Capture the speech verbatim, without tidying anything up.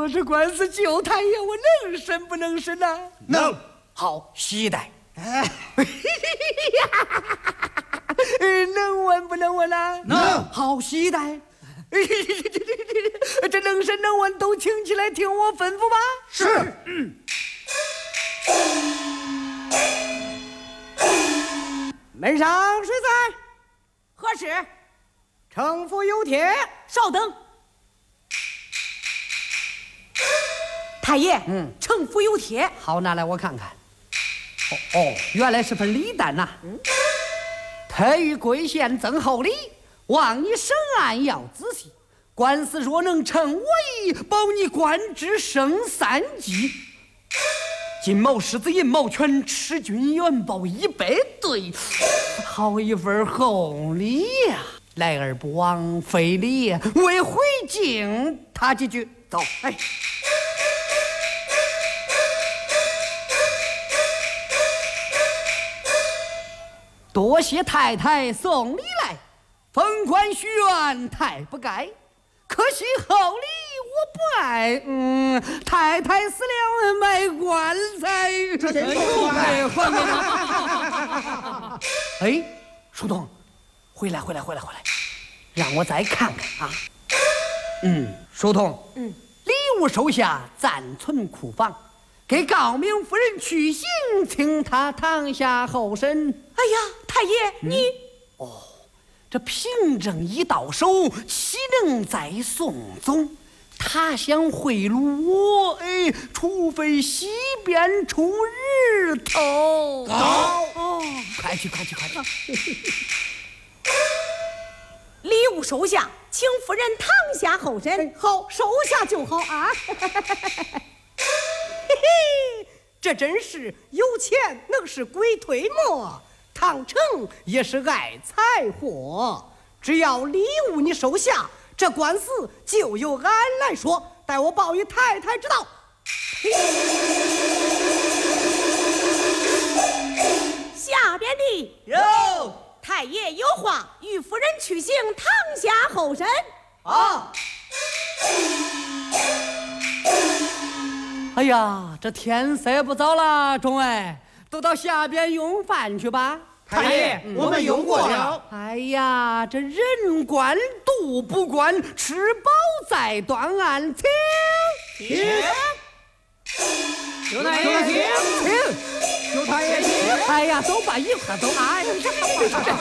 说这官司救太爷，我能审不能审呐？ 能。 好，西代。哎，能问不能问呐？ 能。 好，西代。这能审能问都请起来，听我吩咐吧。 是。 嗯。门上谁在？ 何事？ 城府有帖。 稍等。太爷， 嗯， 城府有帖。 好，拿来我看看。哦哦，原来是份礼单呐。嗯。特于贵县赠厚礼，望你审案要仔细。官司若能成我意，保你官至升三级。金某狮子银某全吃君元宝一百对，好一份厚礼呀！来而不往非礼，为回敬他几句。走，哎。多谢太太送礼来，封官许愿太不该，可惜厚礼我不爱。嗯，太太死了卖棺材， 这真不该还给他。哎，书童，回来回来回来回来，让我再看看啊。嗯，书童， 嗯， 礼物收下，暂存库房。给高明夫人取信，请他堂下候审。 哎呀，太爷，你、 嗯、哦，这凭证已到手，岂能再送走？他想贿赂我，哎，除非西边出日头。 好， 哦，快去快去快去！ 礼物收下，请夫人堂下候审。 哎、好，收下就好啊。嘿嘿，这真是有钱能使鬼推磨，唐成也是爱财货。只要礼物你收下，这官司就由俺来说，待我报与太太知道。 下边的有太爷有话与夫人去行堂下候审。 啊！哎呀，这天色不早了，众位都到下边用饭去吧。 太爷，嗯、我们用过了。 哎呀，这人官肚不官，吃饱再断案。请请， 刘太爷请， 请，刘太爷请。 哎呀，走吧，一块走。哎呀，